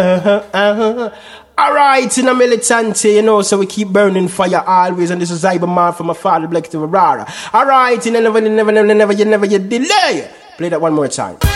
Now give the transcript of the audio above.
Alright, in a militante, you know, so we keep burning fire always, and this is Iberman from my father, Black to Aurora. Alright, you never, you delay. Play that one more time.